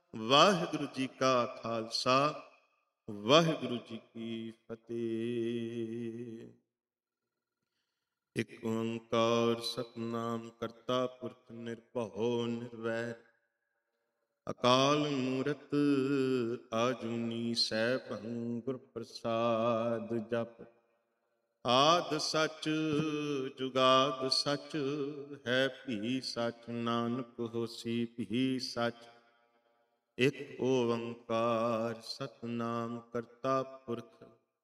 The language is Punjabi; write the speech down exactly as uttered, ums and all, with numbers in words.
ਵਾਹਿਗੁਰੂ ਜੀ ਕਾ ਖਾਲਸਾ, ਵਾਹਿਗੁਰੂ ਜੀ ਕੀ ਫਤਿਹ। ਇਕ ਓੰਕਾਰ ਸਤਿਨਾਮ ਕਰਤਾ ਪੁਰਖ ਨਿਰਭਉ ਨਿਰਵੈਰ, ਅਕਾਲ ਮੂਰਤ ਆਜੂਨੀ ਸੈਭੰ ਗੁਰ ਪ੍ਰਸਾਦ। ਜਪ ਆਦਿ ਸਚ ਜੁਗਾਦ ਸਚ, ਹੈ ਭੀ ਸਚ ਨਾਨਕ ਹੋਸੀ ਭੀ ਸਚ। ਇਕ ਓੰਕਾਰ ਸਤਿਨਾਮ ਕਰਤਾ ਪੁਰਖ